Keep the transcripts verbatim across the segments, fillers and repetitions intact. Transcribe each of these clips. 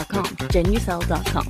dot com, genucel dot com.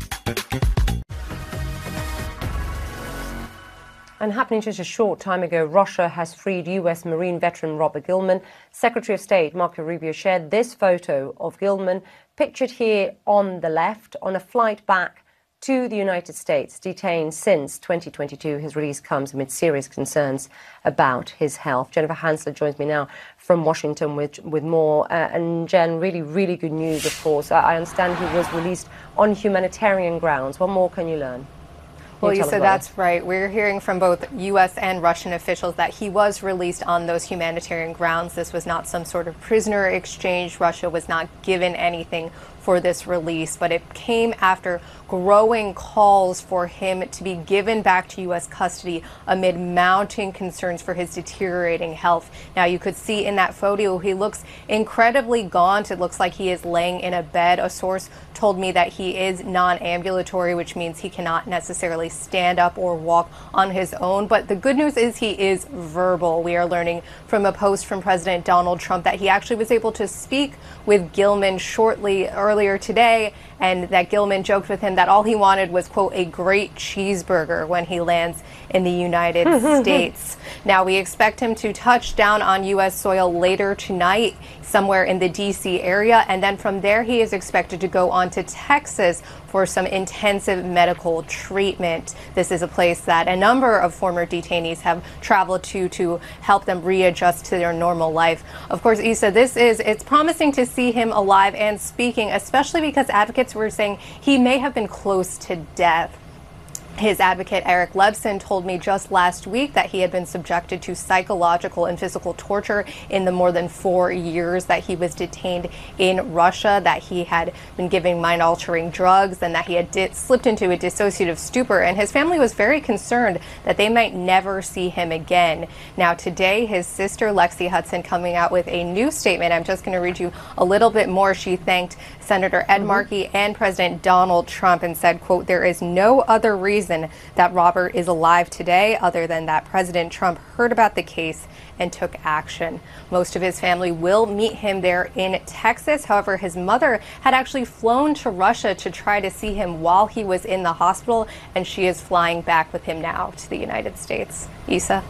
And happening just a short time ago, Russia has freed U S Marine veteran Robert Gilman. Secretary of State Marco Rubio shared this photo of Gilman, pictured here on the left, on a flight back to the United States, detained since twenty twenty-two. His release comes amid serious concerns about his health. Jennifer Hansler joins me now from Washington with, with more. Uh, and Jen, really, really good news, of course. I understand he was released on humanitarian grounds. What more can you learn? Well, you said that's right. We're hearing from both U S and Russian officials that he was released on those humanitarian grounds. This was not some sort of prisoner exchange. Russia was not given anything for this release, but it came after growing calls for him to be given back to U S custody amid mounting concerns for his deteriorating health. Now, you could see in that photo, he looks incredibly gaunt. It looks like he is laying in a bed. A source told me that he is non-ambulatory, which means he cannot necessarily stand up or walk on his own. But the good news is he is verbal. We are learning from a post from President Donald Trump that he actually was able to speak with Gilman shortly earlier today, and that Gilman joked with him that all he wanted was, quote, a great cheeseburger when he lands in the United States. Now, we expect him to touch down on U S soil later tonight, somewhere in the D C area, and then from there he is expected to go on to Texas for some intensive medical treatment. This is a place that a number of former detainees have traveled to to help them readjust to their normal life. Of course, Issa, this is, it's promising to see him alive and speaking, especially because advocates were saying he may have been close to death. His advocate, Eric Lebson, told me just last week that he had been subjected to psychological and physical torture in the more than four years that he was detained in Russia, that he had been giving mind-altering drugs, and that he had di- slipped into a dissociative stupor. And his family was very concerned that they might never see him again. Now, today, his sister, Lexi Hudson, coming out with a new statement. I'm just going to read you a little bit more. She thanked Senator Ed Markey mm-hmm. and President Donald Trump and said, quote, "There is no other reason that Robert is alive today other than that President Trump heard about the case and took action." Most of his family will meet him there in Texas. However, his mother had actually flown to Russia to try to see him while he was in the hospital, and she is flying back with him now to the United States. Issa?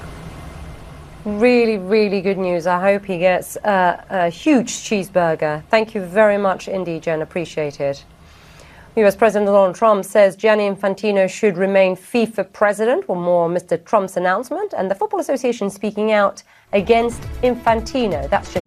Really, really good news. I hope he gets uh, a huge cheeseburger. Thank you very much indeed, Jen. Appreciate it. U S President Donald Trump says Gianni Infantino should remain FIFA president. One more on Mister Trump's announcement, and the Football Association speaking out against Infantino. That's just